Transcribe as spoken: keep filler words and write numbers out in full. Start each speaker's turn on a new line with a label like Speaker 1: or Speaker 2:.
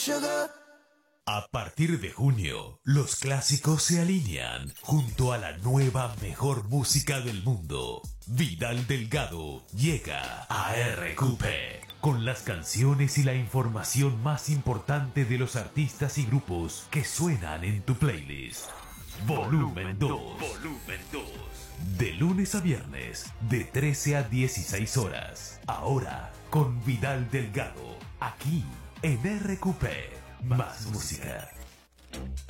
Speaker 1: A partir de junio, los clásicos se alinean junto a la nueva mejor música del mundo. Vidal Delgado llega a R Q P con las canciones y la información más importante de los artistas y grupos que suenan en tu playlist. Volumen dos. Volumen dos. De lunes a viernes, de trece a dieciséis horas. Ahora, con Vidal Delgado, aquí en R Q P. Más música.